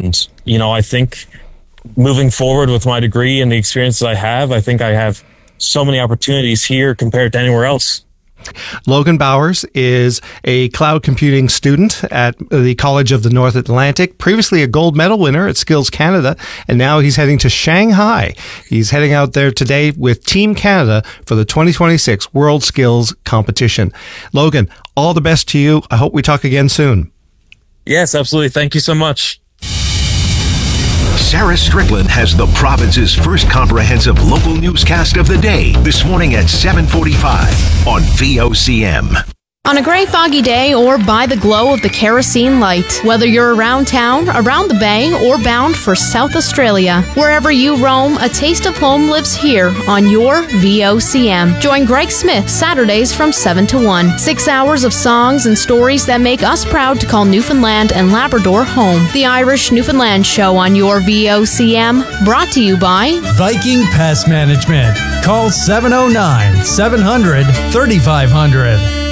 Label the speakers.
Speaker 1: And, I think moving forward with my degree and the experiences I think I have so many opportunities here compared to anywhere else.
Speaker 2: Logan Bowers is a cloud computing student at the College of the North Atlantic, previously a gold medal winner at Skills Canada, and now he's heading to Shanghai. He's heading out there today with Team Canada for the 2026 World Skills Competition. Logan, all the best to you. I hope we talk again soon.
Speaker 1: Yes, absolutely. Thank you so much.
Speaker 3: Sarah Strickland has the province's first comprehensive local newscast of the day this morning at 7:45 on VOCM.
Speaker 4: On a gray, foggy day or by the glow of the kerosene light, whether you're around town, around the bay, or bound for South Australia, wherever you roam, a taste of home lives here on your VOCM. Join Greg Smith Saturdays from 7 to 1. 6 hours of songs and stories that make us proud to call Newfoundland and Labrador home. The Irish Newfoundland Show on your VOCM, brought to you by
Speaker 5: Viking Pest Management. Call 709-700-3500.